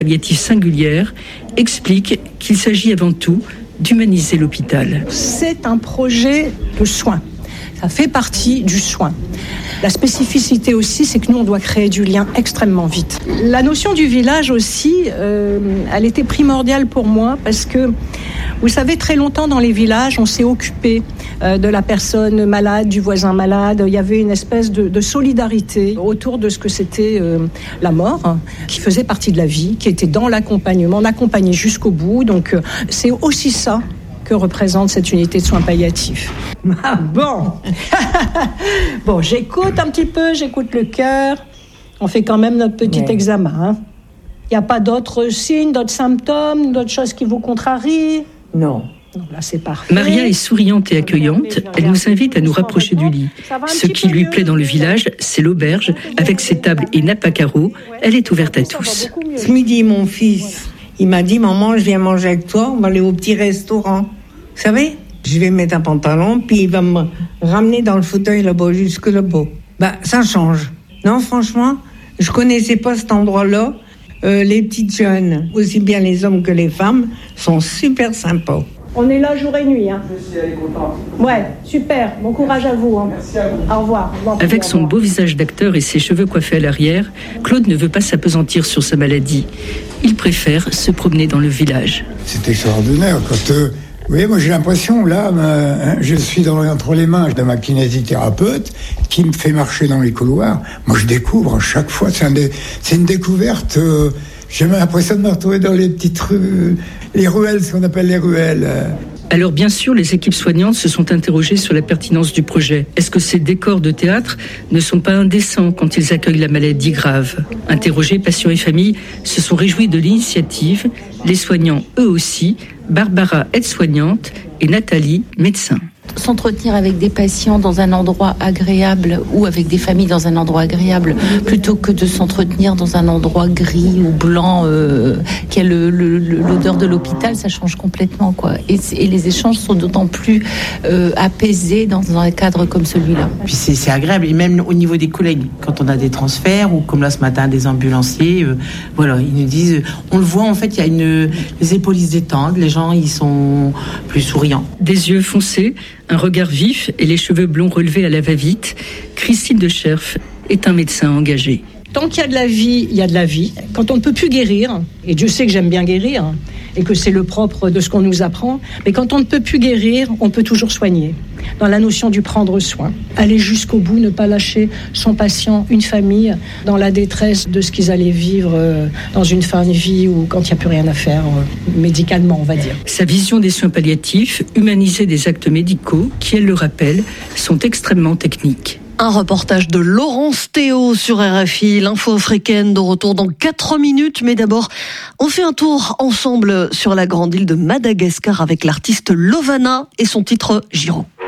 palliative singulière, explique qu'il s'agit avant tout d'humaniser l'hôpital. C'est un projet de soins. Ça fait partie du soin. La spécificité aussi, c'est que nous, on doit créer du lien extrêmement vite. La notion du village aussi, elle était primordiale pour moi parce que, vous savez, très longtemps dans les villages, on s'est occupé de la personne malade, du voisin malade. Il y avait une espèce de solidarité autour de ce que c'était la mort, qui faisait partie de la vie, qui était dans l'accompagnement. On accompagnait jusqu'au bout. Donc, c'est aussi ça que représente cette unité de soins palliatifs. Ah bon. Bon, j'écoute un petit peu, j'écoute le cœur. On fait quand même notre petit examen. Il n'y a pas d'autres signes, d'autres symptômes, d'autres choses qui vous contrarient? Non. Non, là, c'est parfait. Maria est souriante et accueillante. Elle nous invite à nous rapprocher du lit. Ce qui lui plaît dans le village, c'est l'auberge, avec ses tables et nappes à carreaux. Elle est ouverte à tous. Ce midi, mon fils, il m'a dit, maman, je viens manger avec toi, on va aller au petit restaurant. Vous savez, je vais mettre un pantalon, puis il va me ramener dans le fauteuil là-bas, jusque là-bas. Ça change. Non, franchement, je connaissais pas cet endroit-là. Les petites jeunes, aussi bien les hommes que les femmes, sont super sympas. On est là jour et nuit. Je suis elle est contente. Ouais, super. Bon courage à vous. Merci à vous. Au revoir. Avec son beau visage d'acteur et ses cheveux coiffés à l'arrière, Claude ne veut pas s'appesantir sur sa maladie. Il préfère se promener dans le village. C'est extraordinaire quand... Vous voyez, moi j'ai l'impression, là, je suis entre les mains de ma kinésithérapeute qui me fait marcher dans les couloirs. Moi je découvre à chaque fois, c'est une découverte. J'ai l'impression de me retrouver dans les petites rues, les ruelles, ce qu'on appelle les ruelles. Alors bien sûr, les équipes soignantes se sont interrogées sur la pertinence du projet. Est-ce que ces décors de théâtre ne sont pas indécents quand ils accueillent la maladie grave? Interrogés, patients et familles se sont réjouis de l'initiative. Les soignants, eux aussi, Barbara, aide-soignante, et Nathalie, médecin. S'entretenir avec des patients dans un endroit agréable ou avec des familles dans un endroit agréable plutôt que de s'entretenir dans un endroit gris ou blanc qui a l'odeur de l'hôpital, ça change complètement, quoi. Et les échanges sont d'autant plus apaisés dans un cadre comme celui-là. Puis c'est agréable, et même au niveau des collègues, quand on a des transferts ou comme là ce matin des ambulanciers, voilà, ils nous disent, on le voit en fait, il y a les épaules ils se détendent, les gens ils sont plus souriants. Des yeux foncés, un regard vif et les cheveux blonds relevés à la va-vite, Christine de Scherf est un médecin engagé. Tant qu'il y a de la vie, il y a de la vie. Quand on ne peut plus guérir, et Dieu sait que j'aime bien guérir, et que c'est le propre de ce qu'on nous apprend, mais quand on ne peut plus guérir, on peut toujours soigner. Dans la notion du prendre soin, aller jusqu'au bout, ne pas lâcher son patient, une famille, dans la détresse de ce qu'ils allaient vivre dans une fin de vie ou quand il n'y a plus rien à faire, médicalement, on va dire. Sa vision des soins palliatifs, humaniser des actes médicaux, qui, elle le rappelle, sont extrêmement techniques. Un reportage de Laurence Théo sur RFI, l'info africaine de retour dans 4 minutes. Mais d'abord, on fait un tour ensemble sur la grande île de Madagascar avec l'artiste Lovana et son titre Giro.